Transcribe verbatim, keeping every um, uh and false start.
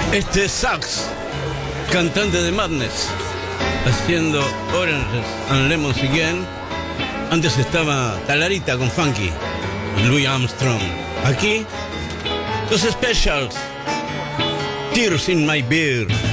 Este es Sax, cantante de Madness, haciendo Oranges and Lemons Again. Antes estaba Talarita con Funky y Louis Armstrong. Aquí, los Specials, Tears in My Beer.